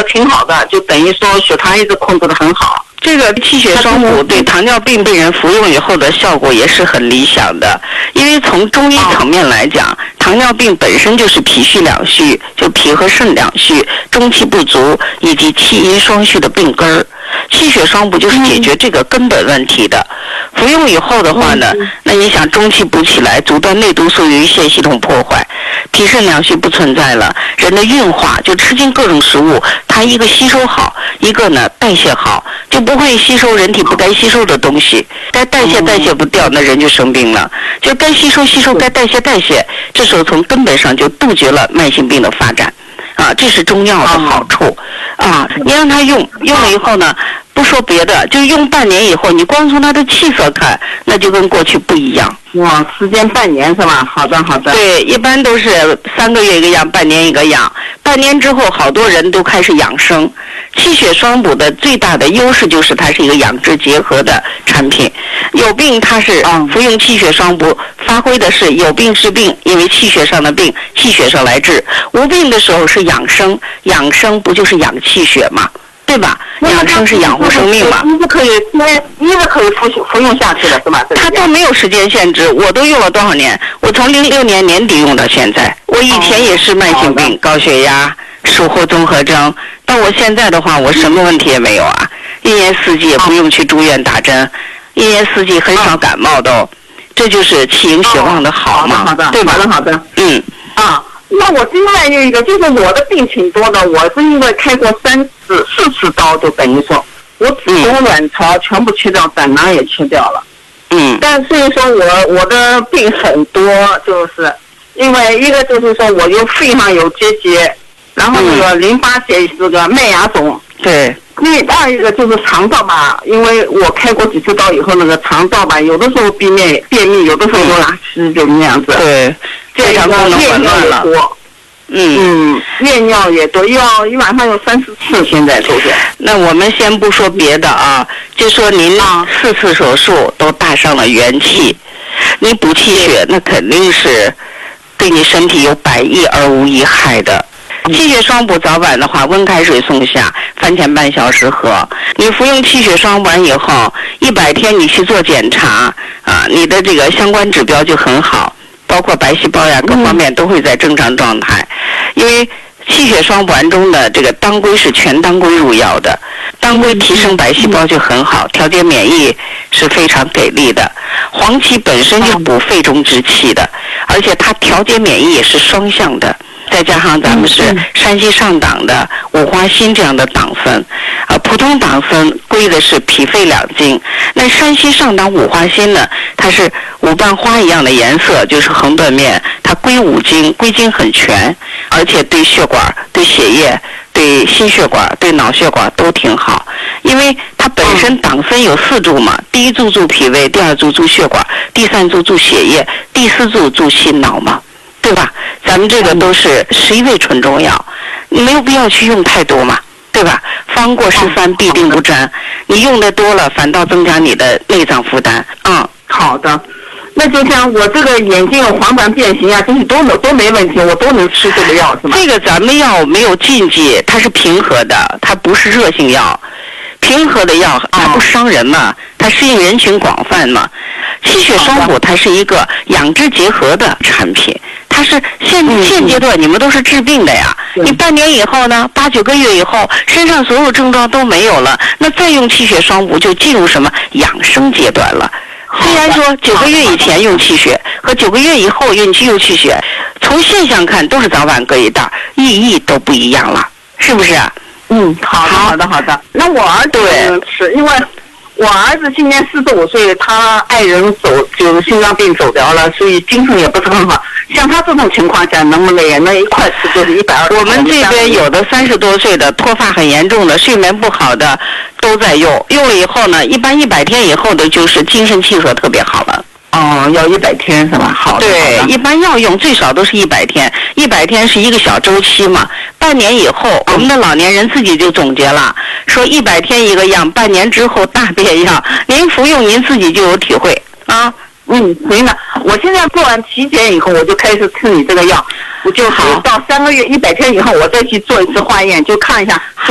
的挺好的，就等于说血糖一直控制的很好。 这个气血双补对糖尿病病人服用以后的效果也是很理想的，因为从中医层面来讲，糖尿病本身就是脾虚两虚，就脾和肾两虚，中气不足以及气阴双虚的病根儿。气血双补就是解决这个根本问题的。服用以后的话呢，那你想中气补起来，阻断内毒素由于腺系统破坏，脾肾两虚不存在了，人的运化就吃进各种食物，它一个吸收好，一个呢代谢好，就不会吸收人体不该吸收的东西，该代谢不掉，那人就生病了。就该吸收，该代谢，这时候从根本上就杜绝了慢性病的发展。啊，这是中药的好处啊！你让他用了以后呢，不说别的，就用半年以后，你光从他的气色看，那就跟过去不一样。 哇，时间半年是吧？好的。 对，一般都是3个月一个样，半年一个样。半年之后，好多人都开始养生。气血双补的最大的优势就是它是一个养治结合的产品。有病它是服用气血双补，发挥的是有病治病，因为气血上的病，气血上来治。无病的时候是养生，养生不就是养气血吗？对吧？养生是养护生命嘛。 一直可以服用下去的是吧？ 它都没有时间限制，我都用了多少年？我从06年年底用到现在。我以前也是慢性病，高血压、术后综合征，到我现在的话，我什么问题也没有啊。一年四季也不用去住院打针，一年四季很少感冒都，这就是气营血旺的好嘛，对吧？ 好的。那我另外有一个就是我的病挺多的，我是因为开过4次刀，就等于说我子宫卵巢全部切掉，胆囊也切掉了。但所以说我的病很多，就是因为一个就是说我有肺上有结节，然后那个淋巴结是个麦芽肿。 对。 二一个就是肠道吧，因为我开过几次刀以后，那个肠道吧，有的时候便秘，有的时候有拉稀，就那样子。 对。 这个夜尿也多。夜尿也多，一晚上有3-4次，现在都是。 那我们先不说别的啊，就说您4次手术都搭上了元气，你补气血那肯定是对你身体有百益而无一害的。气血双补早晚的话，温开水送下，饭前半小时喝。你服用气血双补完以后，100天你去做检查啊，你的这个相关指标就很好，包括白细胞呀各方面都会在正常状态。因为气血双补丸中的这个当归是全当归入药的，当归提升白细胞就很好，调节免疫是非常给力的。黄芪本身就补肺中之气的，而且它调节免疫也是双向的。再加上咱们是山西上党的五花心这样的党参，普通党参归的是脾肺两经，那山西上党五花心呢，它是五瓣花一样的颜色，就是横断面，它归五经，归经很全，而且对血管、对血液、对心血管、对脑血管都挺好。因为它本身党参有4柱嘛，第1柱助脾胃，第2柱助血管，第3柱助血液，第4柱助心脑嘛，对吧？咱们这个都是11味纯中药，你没有必要去用太多嘛，对吧？方过13必定不沾，你用的多了反倒增加你的内脏负担。 好的。那就像我这个眼睛有黄疸变形啊，这些都没问题，我都能吃这个药是吗？ 这个咱们药没有禁忌，它是平和的，它不是热性药。平和的药它不伤人嘛，它适应人群广泛嘛。气血双补它是一个养治结合的产品，它是现阶段你们都是治病的呀。你半年以后呢，8-9个月以后，身上所有症状都没有了，那再用气血双补就进入什么养生阶段了。虽然说9个月以前用气血和9个月以后用气血，从现象看都是早晚各一袋，意义都不一样了，是不是？ 好的。那我儿子是因为我儿子今年45岁，他爱人就是心脏病走掉了，所以精神也不是很好。像他这种情况下，能不能也能一块吃就是120？ 我们这边有的30多岁的脱发很严重的、睡眠不好的都在用，用了以后呢，一般100天以后的就是精神气色特别好了。 要100天是吧？好的。 对，一般要用最少都是100天，100天是一个小周期嘛。半年以后，我们的老年人自己就总结了，说100天一个样，半年之后大变样。您服用您自己就有体会啊。 行的。我现在做完体检以后，我就开始吃你这个药，我就到3个月100天以后，我再去做一次化验，就看一下